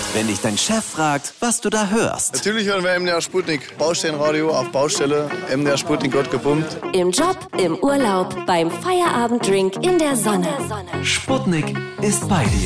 Wenn dich dein Chef fragt, was du da hörst. Natürlich hören wir MDR Sputnik. Baustellenradio auf Baustelle. MDR Sputnik wird gepumpt. Im Job, im Urlaub, beim Feierabenddrink in der Sonne. Sputnik ist bei dir.